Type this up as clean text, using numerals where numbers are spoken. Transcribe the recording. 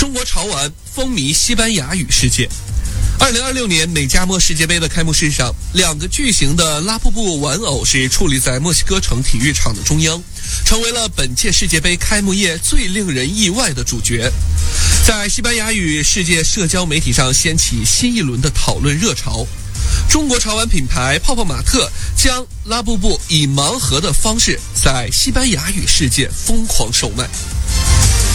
中国潮玩风靡西班牙语世界。2026年美加墨世界杯的开幕式上，2个巨型的拉布布玩偶是矗立在墨西哥城体育场的中央，成为了本届世界杯开幕夜最令人意外的主角。在西班牙语世界社交媒体上掀起新一轮的讨论热潮。中国潮玩品牌泡泡玛特将拉布布以盲盒的方式在西班牙语世界疯狂售卖。